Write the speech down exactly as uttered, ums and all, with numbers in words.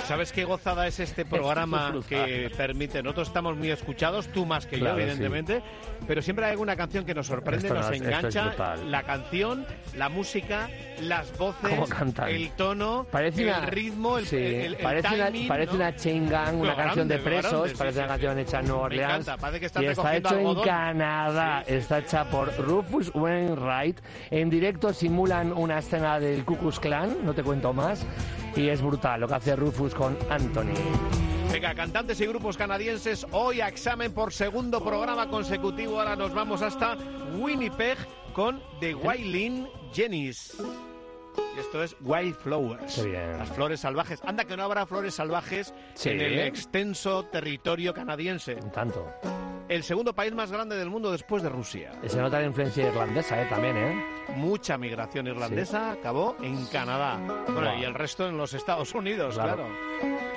¿Sabes qué gozada es este programa que permite? Nosotros estamos muy escuchados, tú más que claro, yo, evidentemente, sí. Pero siempre hay alguna canción que nos sorprende, esto nos no, engancha. Es la canción, la música, las voces, el tono, parece el una, ritmo, el, sí, el, el parece timing, una, parece ¿no? una chain gang, una Lo canción grande, de presos, grande, sí, parece sí, una canción sí. hecha en Nueva Orleans. Me encanta, parece que están y está recogiendo hecho algodón. en Canadá, sí, sí. Está hecha por Rufus Wainwright. En directo simulan una escena del Ku Klux Klan, no te cuento más, y es brutal lo que hace Rufus con Anthony. Venga, cantantes y grupos canadienses, hoy a examen por segundo programa consecutivo. Ahora nos vamos hasta Winnipeg con The Wailin Jennies. Y esto es Wildflowers, las flores salvajes. Anda que no habrá flores salvajes sí. en el extenso territorio canadiense. Un tanto. El segundo país más grande del mundo después de Rusia. Se nota la influencia irlandesa, ¿eh? También, ¿eh? Mucha migración irlandesa sí. acabó en Canadá. Bueno, wow. y el resto en los Estados Unidos, claro. claro.